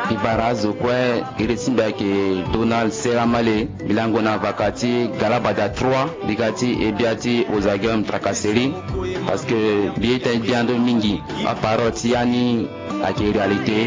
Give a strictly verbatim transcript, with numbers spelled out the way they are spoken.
ibarazo kwe irisimba ke Donald Seramale bilango na vakati galabada trois bikati ebiati ozagem trakaseri parce que bieta biando mingi aparoti yani ake realite